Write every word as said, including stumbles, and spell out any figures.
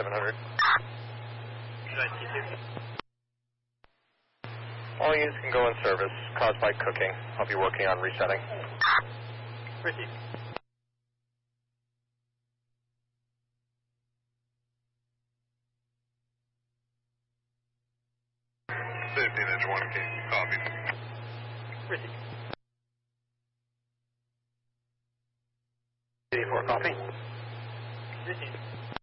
seven hundred. ninety-two. All units can go in service, caused by cooking. I'll be working on resetting. Proceed. fifteen inch one K, copy. Proceed. eighty-four, copy. Proceed.